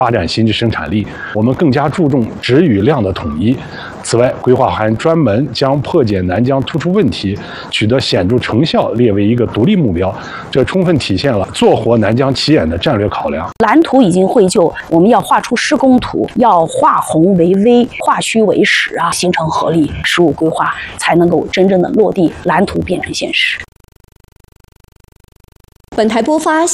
发展新质生产力。我们更加注重质与量的统一。此外，规划还专门将破解南疆突出问题、取得显著成效列为一个独立目标，这充分体现了做活南疆起眼的战略考量。 蓝图已经绘就，我们要画出施工图，要化宏为微，化虚为实啊，形成合力，实务规划才能够真正的落地，蓝图变成现实。 本台播发。